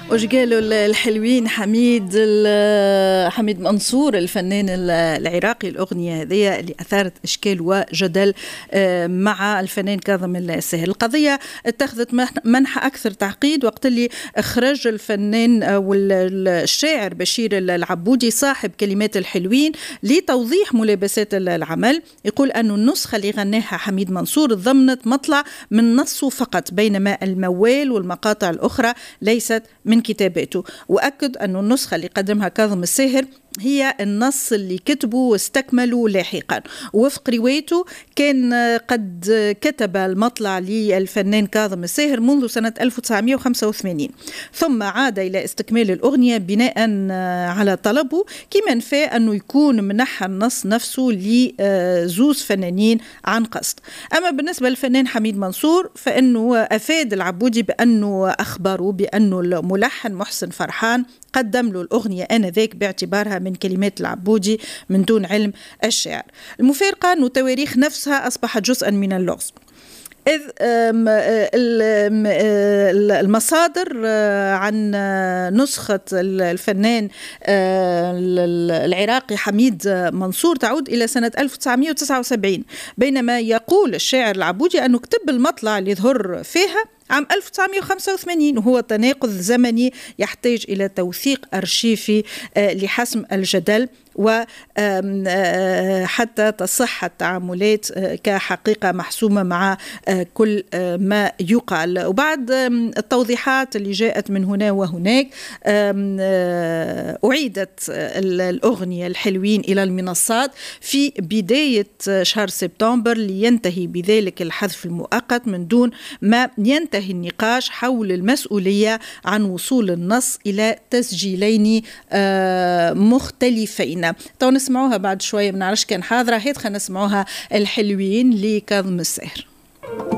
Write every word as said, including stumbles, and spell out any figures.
وش قالوا الحلوين حميد حميد منصور الفنان العراقي. الأغنية هذه اللي أثارت إشكال وجدل مع الفنان كاظم الساهر. القضية اتخذت منحى أكثر تعقيد وقت اللي أخرج الفنان والشاعر بشير العبودي صاحب كلمات الحلوين لتوضيح ملابسات العمل. يقول أن النسخة اللي غناها حميد منصور ضمنت مطلع من نصه فقط، بينما الموال والمقاطع الأخرى ليست من كتاباته. وأكد أن النسخة اللي قدمها كاظم الساهر هي النص اللي كتبه واستكمله لاحقا. وفق روايته كان قد كتب المطلع للفنان كاظم الساهر منذ سنة ألف وتسعمائة وخمسة وثمانين، ثم عاد إلى استكمال الأغنية بناء على طلبه، كما نفى أنه يكون منحى النص نفسه لزوز فنانين عن قصد. أما بالنسبة للفنان حميد منصور فإنه أفاد العبودي بأنه أخبره بأنه الملحن محسن فرحان قدم له الأغنية آنذاك باعتبارها من كلمات العبودي من دون علم الشاعر. المفارقة أن التواريخ نفسها أصبحت جزءا من اللغز، إذ المصادر عن نسخة الفنان العراقي حميد منصور تعود إلى سنة ألف وتسعمائة وتسعة وسبعين، بينما يقول الشاعر العبودي أنه كتب المطلع اللي ظهر فيها عام ألف وتسعمائة وخمسة وثمانين، وهو تناقض زمني يحتاج إلى توثيق أرشيفي لحسم الجدل وحتى تصح التعاملات كحقيقة محسومة مع كل ما يقال. وبعد التوضيحات اللي جاءت من هنا وهناك أعيدت الأغنية الحلوين إلى المنصات في بداية شهر سبتمبر لينتهي بذلك الحذف المؤقت من دون ما ينتهي النقاش حول المسؤولية عن وصول النص إلى تسجيلين مختلفين. تو نسمعوها بعد شوية، من عرش كان حاضرة هيد خلينا نسمعوها الحلوين لكاظم الساهر.